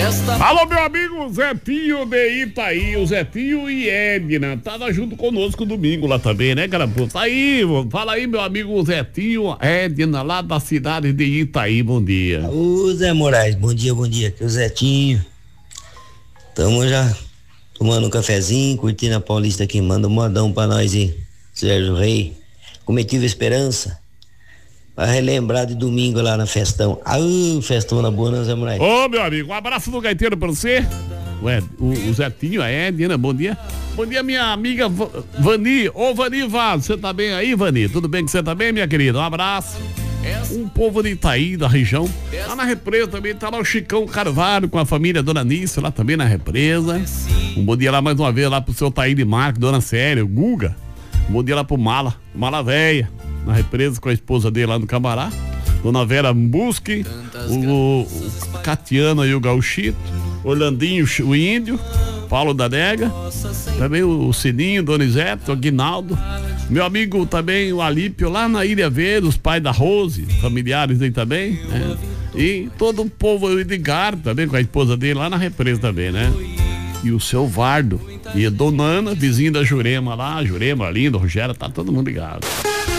Alô, meu amigo Zetinho de Itaí, o Zetinho e Edna, tava junto conosco domingo lá também, né, cara? Tá aí, fala aí, meu amigo Zetinho, Edna, lá da cidade de Itaí, bom dia. Ô, Zé Moraes, bom dia, aqui é o Zetinho. Tamo já tomando um cafezinho, curtindo a Paulista aqui, manda um modão pra nós aí, Sérgio Rei, Comitiva Esperança, pra relembrar de domingo lá na festão. Festão na boa, né, Zé Moraes? Ô, meu amigo, um abraço do gaiteiro pra você. Ué, o Zetinho, a Edna, bom dia. Bom dia, minha amiga Vani. Ô, Vani Vaz, você tá bem aí, Vani? Tudo bem que você tá bem, minha querida? Um abraço. Um povo de Itaí, da região. Lá na represa também tá lá o Chicão Carvalho com a família Dona Nícia, lá também na represa. Um bom dia lá mais uma vez, lá pro seu Taí de Marco, Dona Célia, o Guga. Um bom dia lá pro Mala Véia, na represa com a esposa dele lá no Camará. Dona Vera Busque, o Catiano e o Gauchito, Orlandinho, o Índio, Paulo da Nega, também o Sininho, Donizete, o Aguinaldo, meu amigo também, o Alípio, lá na Ilha Verde, os pais da Rose, familiares aí também, né? E todo o povo, o Edgar também, com a esposa dele lá na represa também, né? E o seu Vardo, e a Dona Ana, vizinho da Jurema lá, Jurema, linda, Rogério, tá todo mundo ligado.